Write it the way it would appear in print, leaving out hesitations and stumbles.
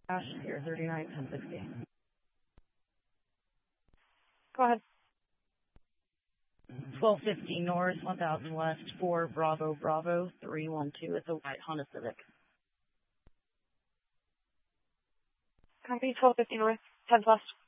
Dash here, 39, 1060. Go ahead. 1250 north, 1000 west, 4 Bravo Bravo, 312. It's a white Honda Civic. Copy, 1250 north, 10 west.